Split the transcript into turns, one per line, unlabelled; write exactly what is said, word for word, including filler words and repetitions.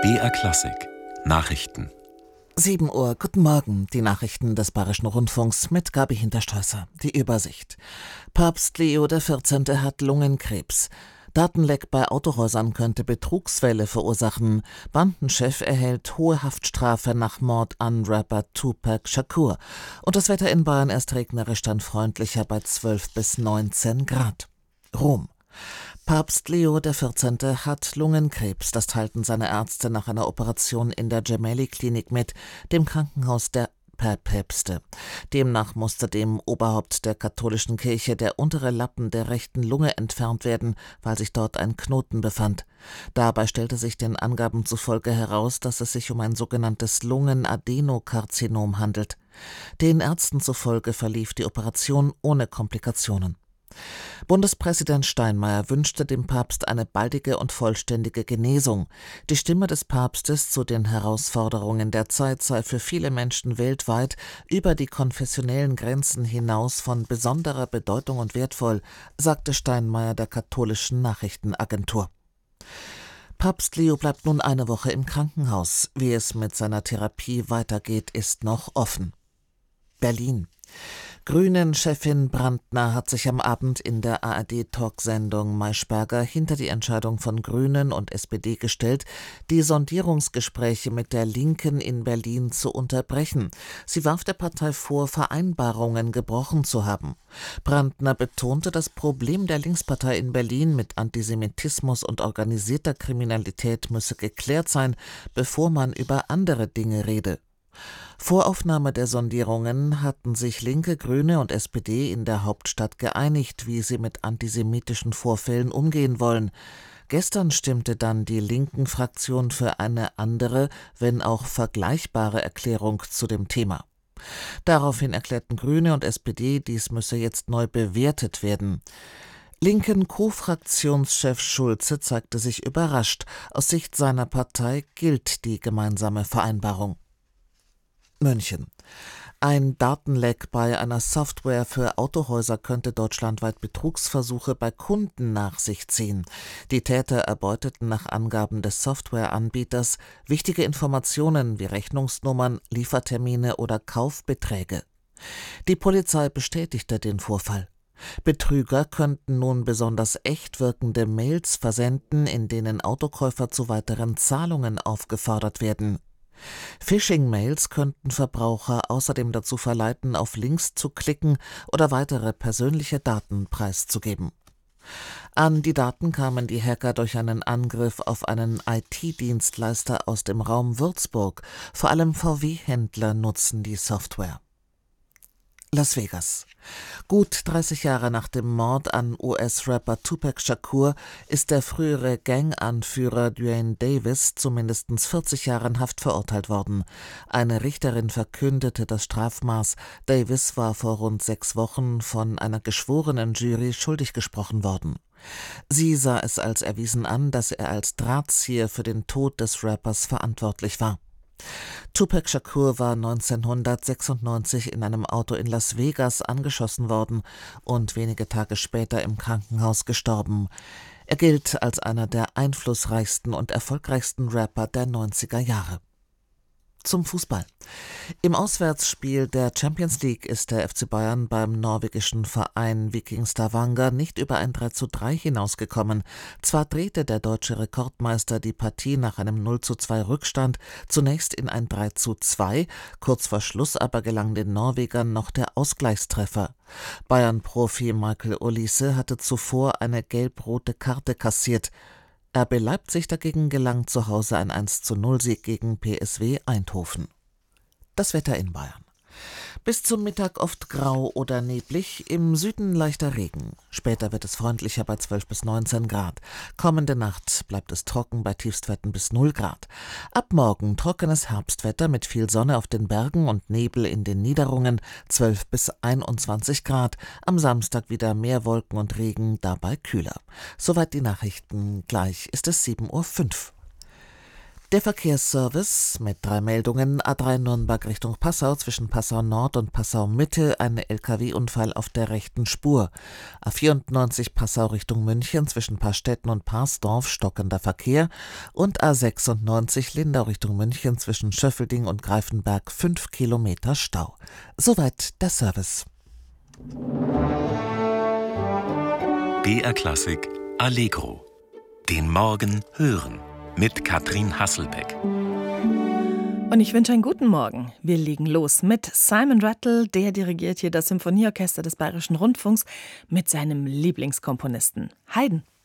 B R Klassik Nachrichten.
sieben Uhr, guten Morgen, die Nachrichten des Bayerischen Rundfunks mit Gabi Hinterstreusser. Die Übersicht. Papst Leo der vierzehnte hat Lungenkrebs. Datenleck bei Autohäusern könnte Betrugsfälle verursachen. Bandenchef erhält hohe Haftstrafe nach Mord an Rapper Tupac Shakur. Und das Wetter in Bayern erst regnerisch, dann freundlicher bei zwölf bis neunzehn Grad. Rom. Papst Leo der vierzehnte hat Lungenkrebs, das teilten seine Ärzte nach einer Operation in der Gemelli-Klinik mit, dem Krankenhaus der Päpste. Demnach musste dem Oberhaupt der katholischen Kirche der untere Lappen der rechten Lunge entfernt werden, weil sich dort ein Knoten befand. Dabei stellte sich den Angaben zufolge heraus, dass es sich um ein sogenanntes Lungenadenokarzinom handelt. Den Ärzten zufolge verlief die Operation ohne Komplikationen. Bundespräsident Steinmeier wünschte dem Papst eine baldige und vollständige Genesung. Die Stimme des Papstes zu den Herausforderungen der Zeit sei für viele Menschen weltweit über die konfessionellen Grenzen hinaus von besonderer Bedeutung und wertvoll, sagte Steinmeier der katholischen Nachrichtenagentur. Papst Leo bleibt nun eine Woche im Krankenhaus. Wie es mit seiner Therapie weitergeht, ist noch offen. Berlin. Grünen-Chefin Brandner hat sich am Abend in der A R D-Talksendung Maischberger hinter die Entscheidung von Grünen und S P D gestellt, die Sondierungsgespräche mit der Linken in Berlin zu unterbrechen. Sie warf der Partei vor, Vereinbarungen gebrochen zu haben. Brandner betonte, das Problem der Linkspartei in Berlin mit Antisemitismus und organisierter Kriminalität müsse geklärt sein, bevor man über andere Dinge rede. Vor Aufnahme der Sondierungen hatten sich Linke, Grüne und S P D in der Hauptstadt geeinigt, wie sie mit antisemitischen Vorfällen umgehen wollen. Gestern stimmte dann die Linken-Fraktion für eine andere, wenn auch vergleichbare Erklärung zu dem Thema. Daraufhin erklärten Grüne und S P D, dies müsse jetzt neu bewertet werden. Linken Co-Fraktionschef Schulze zeigte sich überrascht. Aus Sicht seiner Partei gilt die gemeinsame Vereinbarung. München. Ein Datenleck bei einer Software für Autohäuser könnte deutschlandweit Betrugsversuche bei Kunden nach sich ziehen. Die Täter erbeuteten nach Angaben des Softwareanbieters wichtige Informationen wie Rechnungsnummern, Liefertermine oder Kaufbeträge. Die Polizei bestätigte den Vorfall. Betrüger könnten nun besonders echt wirkende Mails versenden, in denen Autokäufer zu weiteren Zahlungen aufgefordert werden. Phishing-Mails könnten Verbraucher außerdem dazu verleiten, auf Links zu klicken oder weitere persönliche Daten preiszugeben. An die Daten kamen die Hacker durch einen Angriff auf einen I T-Dienstleister aus dem Raum Würzburg. Vor allem V W-Händler nutzen die Software. Las Vegas. Gut dreißig Jahre nach dem Mord an U S-Rapper Tupac Shakur ist der frühere Gang-Anführer Duane Davis zu mindestens vierzig Jahren Haft verurteilt worden. Eine Richterin verkündete das Strafmaß. Davis war vor rund sechs Wochen von einer geschworenen Jury schuldig gesprochen worden. Sie sah es als erwiesen an, dass er als Drahtzieher für den Tod des Rappers verantwortlich war. Tupac Shakur war neunzehnhundertsechsundneunzig in einem Auto in Las Vegas angeschossen worden und wenige Tage später im Krankenhaus gestorben. Er gilt als einer der einflussreichsten und erfolgreichsten Rapper der neunziger Jahre. Zum Fußball. Im Auswärtsspiel der Champions League ist der F C Bayern beim norwegischen Verein Viking Stavanger nicht über ein drei zu drei hinausgekommen. Zwar drehte der deutsche Rekordmeister die Partie nach einem null zu zwei Rückstand zunächst in ein drei zu zwei, kurz vor Schluss aber gelang den Norwegern noch der Ausgleichstreffer. Bayern-Profi Michael Olise hatte zuvor eine gelb-rote Karte kassiert. R B Leipzig dagegen gelang zu Hause ein eins zu null Sieg gegen P S V Eindhoven. Das Wetter in Bayern. Bis zum Mittag oft grau oder neblig, im Süden leichter Regen. Später wird es freundlicher bei zwölf bis neunzehn Grad. Kommende Nacht bleibt es trocken bei Tiefstwerten bis null Grad. Ab morgen trockenes Herbstwetter mit viel Sonne auf den Bergen und Nebel in den Niederungen, zwölf bis einundzwanzig Grad. Am Samstag wieder mehr Wolken und Regen, dabei kühler. Soweit die Nachrichten. Gleich ist es sieben Uhr fünf. Der Verkehrsservice mit drei Meldungen: A drei Nürnberg Richtung Passau, zwischen Passau Nord und Passau Mitte ein L K W-Unfall auf der rechten Spur. A vierundneunzig Passau Richtung München, zwischen Paarstetten und Parsdorf stockender Verkehr. Und A sechsundneunzig Lindau Richtung München, zwischen Schöffelding und Greifenberg fünf Kilometer Stau. Soweit der Service.
B R Klassik Allegro. Den Morgen hören. Mit Katrin Hasselbeck.
Und ich wünsche einen guten Morgen. Wir legen los mit Simon Rattle, der dirigiert hier das Symphonieorchester des Bayerischen Rundfunks mit seinem Lieblingskomponisten Haydn.